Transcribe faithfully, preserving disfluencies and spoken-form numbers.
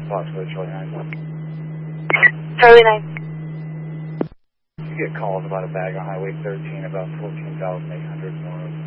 Foxtrot Charlie nine. Charlie nine. You get calls about a bag on Highway thirteen, about fourteen thousand eight hundred north.